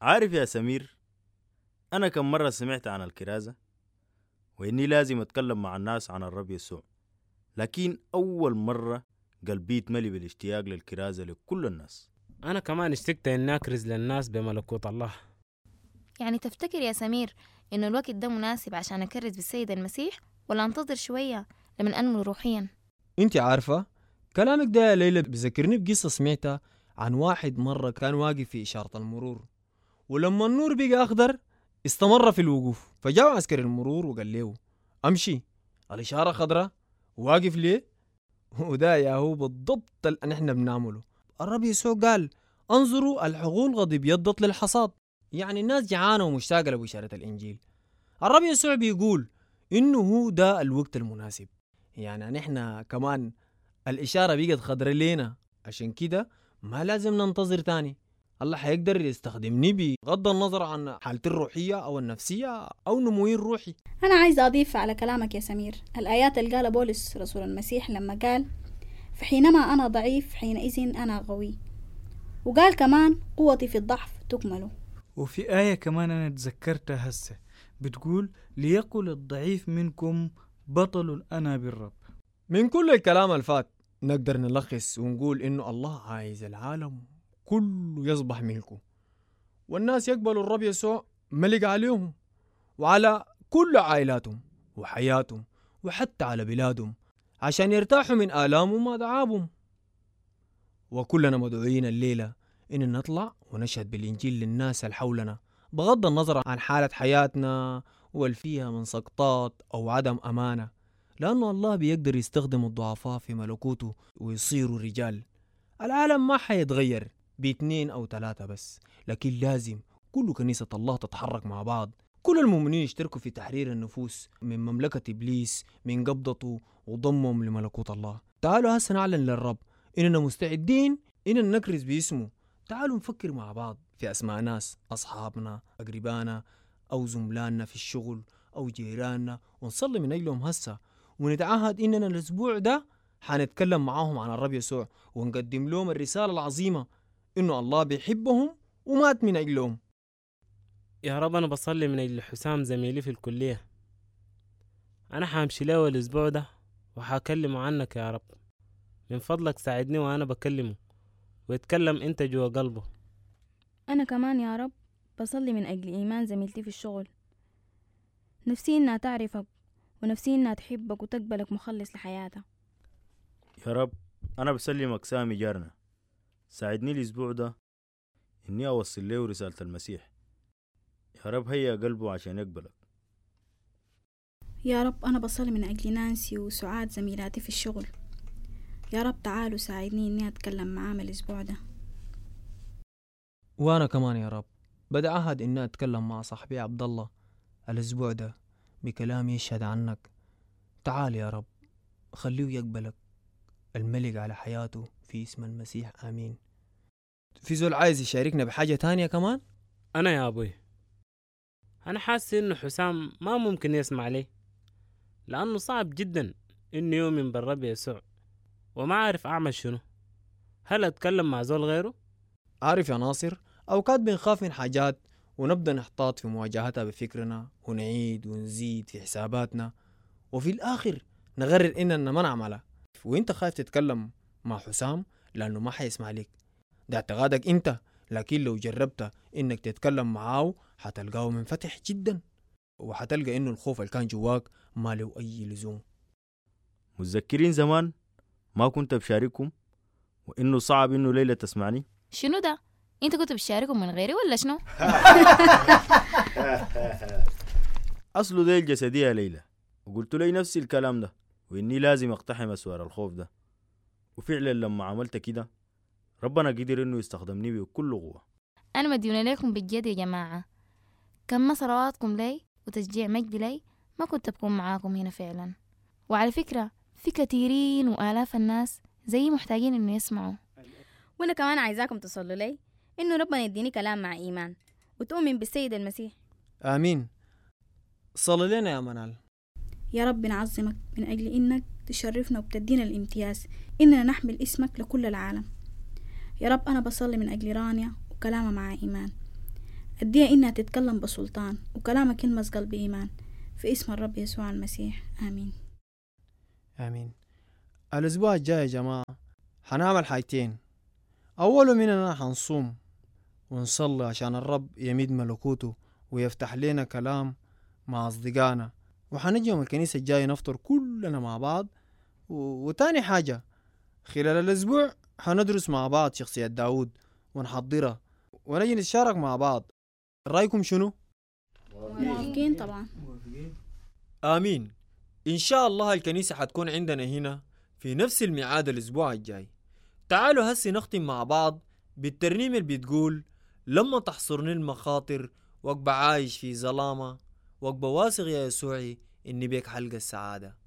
عارف يا سمير، أنا كم مرة سمعت عن الكرازة وإني لازم أتكلم مع الناس عن الرب يسوع، لكن أول مرة قلبي يتملي بالاشتياق للكرازة لكل الناس. أنا كمان اشتقت إني أكرز للناس بملكوت الله. يعني تفتكر يا سمير إنه الوقت ده مناسب عشان أكرز بالسيد المسيح، ولا أنتظر شوية لمن أنمو روحيا؟ انت عارفة كلامك ده يا ليلى بذكرني بقصة سمعتها عن واحد مرة كان واقف في إشارة المرور، ولما النور بقى أخضر استمر في الوقوف، فجاء عسكري المرور وقال له أمشي، الإشارة خضراء واقف ليه؟ وده يا هو بالضبط اللي نحن بنعمله. الرب يسوع قال انظروا الحقول قد ابيضت للحصاد، يعني الناس جعانة ومشتاقة لبشارة الإنجيل. الرب يسوع بيقول إنه هو ده الوقت المناسب، يعني نحن كمان الإشارة بقت خضر لينا، عشان كده ما لازم ننتظر تاني. الله حيقدر يستخدمني بغض النظر عن حالتي الروحية أو النفسية أو نموي الروحي. أنا عايزة أضيف على كلامك يا سمير الآيات اللي قال بولس رسول المسيح لما قال فحينما أنا ضعيف حينئذ أنا قوي، وقال كمان قوتي في الضعف تكمل. وفي آية كمان أنا تذكرتها هسه بتقول ليقل الضعيف منكم بطل أنا بالرب. من كل الكلام الفات نقدر نلخص ونقول إنه الله عايز العالم كله يصبح ملكه، والناس يقبلوا الرب يسوع ملك عليهم وعلى كل عائلاتهم وحياتهم وحتى على بلادهم، عشان يرتاحوا من آلامهم وأتعابهم. وكلنا مدعوين الليلة إن نطلع ونشهد بالإنجيل للناس اللي حولنا بغض النظر عن حالة حياتنا والفيها من سقطات أو عدم أمانة، لأنه الله بيقدر يستخدم الضعفاء في ملكوته ويصيروا رجال. العالم ما حيتغير ب2 أو 3 بس، لكن لازم كل كنيسة الله تتحرك مع بعض، كل المؤمنين يشتركوا في تحرير النفوس من مملكة إبليس من قبضته وضمهم لملكوت الله. تعالوا هسه نعلن للرب إننا مستعدين إننا نكرز باسمه. تعالوا نفكر مع بعض في أسماء ناس أصحابنا أقربانا أو زملائنا في الشغل أو جيراننا ونصلي من أجلهم هسه، ونتعهد إننا الأسبوع ده حنتكلم معاهم عن الرب يسوع ونقدم لهم الرسالة العظيمة إنه الله بيحبهم ومات من أجلهم. يا رب أنا بصلي من أجل حسام زميلي في الكلية، أنا حامشي له الأسبوع ده وحاكلمه عنك يا رب، من فضلك ساعدني وأنا بكلمه ويتكلم أنت جوا قلبه. أنا كمان يا رب بصلي من أجل إيمان زميلتي في الشغل، نفسي إنها تعرفك ونفسي إنها تحبك وتقبلك مخلص لحياتها. يا رب أنا بسلمك سامي جارنا، ساعدني الأسبوع ده إني أوصل له رسالة المسيح. يا رب هيا قلبه عشان يقبلك. يا رب أنا بصلي من أجل نانسي وسعاد زميلاتي في الشغل، يا رب تعالوا ساعدني إني أتكلم معاهم الأسبوع ده. وأنا كمان يا رب بدعهد إني أتكلم مع صاحبي عبد الله الأسبوع ده بكلام يشهد عنك. تعال يا رب خليه يقبلك الملك على حياته في اسم المسيح آمين. في زول عايز يشاركنا بحاجة تانية كمان؟ أنا يا أبوي أنا حاسس إنه حسام ما ممكن يسمع لي، لأنه صعب جدا إنه يؤمن بالرب يسوع وما عارف أعمل شنو. هل أتكلم مع زول غيره؟ عارف يا ناصر، أوقات بنخاف من حاجات ونبدأ نحتاط في مواجهتها بفكرنا ونعيد ونزيد في حساباتنا وفي الآخر نغرر إننا ما نعملها. وإنت خايف تتكلم مع حسام لأنه ما حيسمع لك، ده اعتقادك إنت، لكن لو جربت إنك تتكلم معاه حتلقاه منفتح جدا وحتلقى إنه الخوف اللي كان جواك ما له أي لزوم. متذكرين زمان ما كنت بشارككم وإنه صعب إنه ليلى تسمعني؟ شنو ده؟ انت كنت بتشاركهم من غيري ولا شنو؟ أصله دي الجسدية يا ليلى، وقلت لي نفس الكلام ده وإني لازم أقتحم أسوار الخوف ده، وفعلا لما عملت كده ربنا قدر إنه يستخدمني بكل قوة. أنا مديونة لكم بالجد يا جماعة، كم صلواتكم لي وتشجيع مجدي لي ما كنت بكون معاكم هنا فعلا. وعلى فكرة في كثيرين وآلاف الناس زي محتاجين إنه يسمعوا. وأنا كمان عايزاكم تصلوا لي إنه ربنا يديني كلام مع إيمان وتؤمن بالسيد المسيح. آمين. صلي لنا يا منال. يا رب نعظمك من أجل إنك تشرفنا وبتدينا الامتياز إننا نحمل اسمك لكل العالم. يا رب أنا بصلي من أجل رانيا وكلامها مع إيمان، أديها إنها تتكلم بسلطان وكلامها كلمة قلب إيمان، في اسم الرب يسوع المسيح، آمين. آمين. الأسبوع الجاي يا جماعة حنعمل حاجتين. أول مننا حنصوم ونصلي عشان الرب يمد ملكوته ويفتح لنا كلام مع أصدقائنا، وحنجي يوم الكنيسة الجاي نفطر كلنا مع بعض. وتاني حاجة خلال الأسبوع حندرس مع بعض شخصية داود ونحضرها ونجي نتشارك مع بعض. رأيكم شنو؟ موافقين طبعا. آمين. إن شاء الله الكنيسة حتكون عندنا هنا في نفس الميعاد الأسبوع الجاي. تعالوا هسي نختم مع بعض بالترنيمة اللي بتقول: لما تحصرني المخاطر وأبقى عايش في ظلامة، وأبقى واثق يا يسوعي إني بيك حلقة السعادة.